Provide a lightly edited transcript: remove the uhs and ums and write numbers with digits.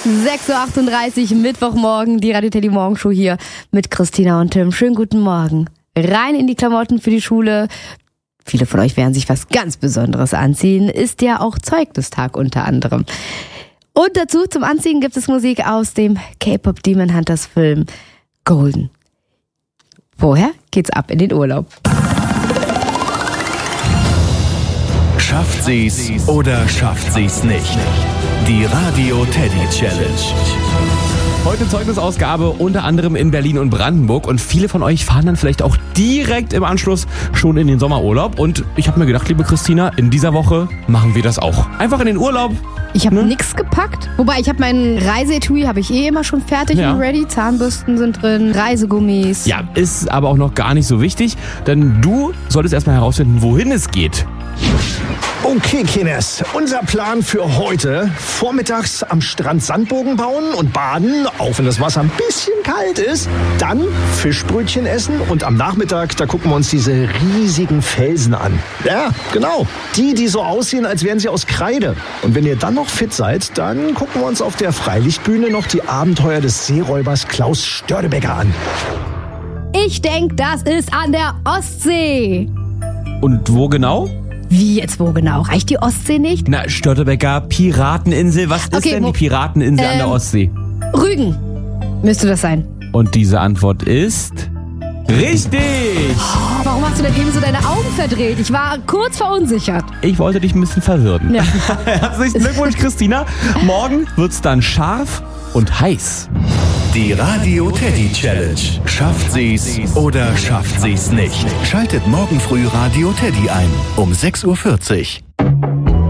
6.38 Uhr, Mittwochmorgen, die Radio Teddy Morgenshow hier mit Christina und Tim. Schönen guten Morgen. Rein in die Klamotten für die Schule. Viele von euch werden sich was ganz Besonderes anziehen. Ist ja auch Zeugnistag unter anderem. Und dazu zum Anziehen gibt es Musik aus dem K-Pop Demon Hunters Film Golden. Vorher geht's ab in den Urlaub. Schafft sie's oder schafft sie's nicht? Die Radio Teddy Challenge. Heute Zeugnisausgabe unter anderem in Berlin und Brandenburg und viele von euch fahren dann vielleicht auch direkt im Anschluss schon in den Sommerurlaub und ich habe mir gedacht, liebe Christina, in dieser Woche machen wir das auch. Einfach in den Urlaub. Ich habe nichts gepackt, wobei ich habe meinen Reiseetui habe ich immer schon fertig und ready. Zahnbürsten sind drin, Reisegummis. Ja, ist aber auch noch gar nicht so wichtig, denn du solltest erstmal herausfinden, wohin es geht. Okay, Kinders, unser Plan für heute: vormittags am Strand Sandbogen bauen und baden, auch wenn das Wasser ein bisschen kalt ist. Dann Fischbrötchen essen und am Nachmittag, da gucken wir uns diese riesigen Felsen an. Ja, genau. Die so aussehen, als wären sie aus Kreide. Und wenn ihr dann noch fit seid, dann gucken wir uns auf der Freilichtbühne noch die Abenteuer des Seeräubers Klaus Störtebeker an. Ich denke, das ist an der Ostsee. Und wo genau? Wie jetzt, wo genau? Reicht die Ostsee nicht? Na, Störtebeker, Pirateninsel. Was ist denn die Pirateninsel an der Ostsee? Rügen müsste das sein. Und diese Antwort ist richtig. Oh, warum hast du denn eben so deine Augen verdreht? Ich war kurz verunsichert. Ich wollte dich ein bisschen verwirren. Ja. Herzlichen Glückwunsch, Christina. Morgen wird's dann scharf und heiß. Die Radio Teddy Challenge. Schafft sie's oder schafft sie's nicht? Schaltet morgen früh Radio Teddy ein um 6.40 Uhr.